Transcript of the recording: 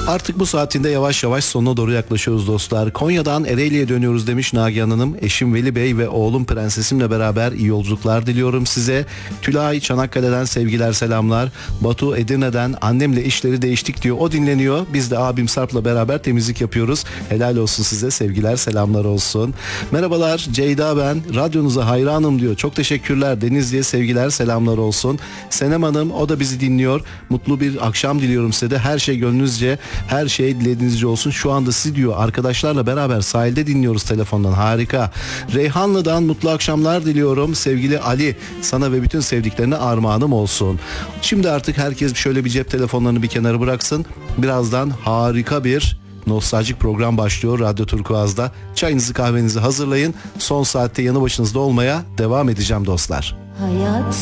Artık bu saatinde yavaş yavaş sonuna doğru yaklaşıyoruz dostlar. Konya'dan Ereğli'ye dönüyoruz demiş Nagihan Hanım. Eşim Veli Bey ve oğlum Prensesimle beraber iyi yolculuklar diliyorum size. Tülay Çanakkale'den sevgiler selamlar. Batu Edirne'den annemle işleri değiştik diyor. O dinleniyor. Biz de abim Sarp'la beraber temizlik yapıyoruz. Helal olsun size, sevgiler selamlar olsun. Merhabalar Ceyda ben. Radyonuza hayranım diyor. Çok teşekkürler. Denizli'ye sevgiler selamlar olsun. Senem Hanım o da bizi dinliyor. Mutlu bir akşam diliyorum size de. Her şey gönlünüzce, her şey dilediğinizce olsun. Şu anda sizi diyor arkadaşlarla beraber sahilde dinliyoruz telefondan. Harika. Reyhanlı'dan mutlu akşamlar diliyorum. Sevgili Ali, sana ve bütün sevdiklerine armağanım olsun. Şimdi artık herkes şöyle bir cep telefonlarını bir kenara bıraksın. Birazdan harika bir nostaljik program başlıyor Radyo Turkuaz'da. Çayınızı kahvenizi hazırlayın. Son saatte yanı başınızda olmaya devam edeceğim dostlar. Hayat